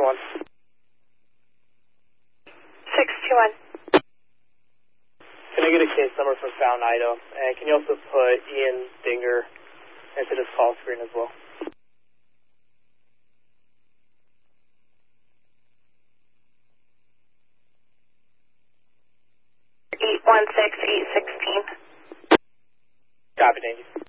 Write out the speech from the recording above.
621. 621. Can I get a case number for Fountain, Idaho? And can you also put Ian Dinger into this call screen as well? Eight 16816. Copy, thank you.